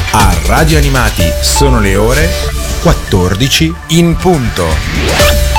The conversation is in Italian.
A Radio Animati sono le ore 14 in punto.